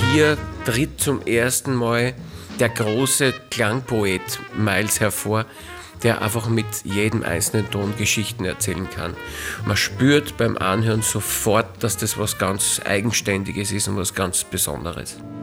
hier tritt zum ersten Mal der große Klangpoet Miles hervor, der einfach mit jedem einzelnen Ton Geschichten erzählen kann. Man spürt beim Anhören sofort, dass das was ganz Eigenständiges ist und was ganz Besonderes.